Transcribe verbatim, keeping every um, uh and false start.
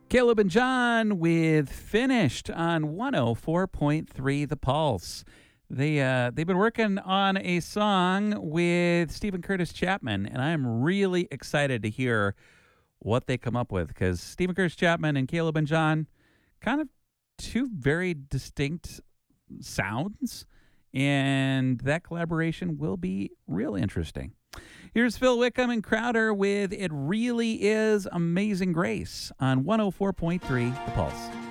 Caleb and John with Finished on one oh four point three The Pulse. They, uh, they've been working on a song with Stephen Curtis Chapman, and I'm really excited to hear what they come up with because Stephen Curtis Chapman and Caleb and John, kind of two very distinct sounds, and that collaboration will be real interesting. Here's Phil Wickham and Crowder with It Really Is Amazing Grace on one oh four point three The Pulse.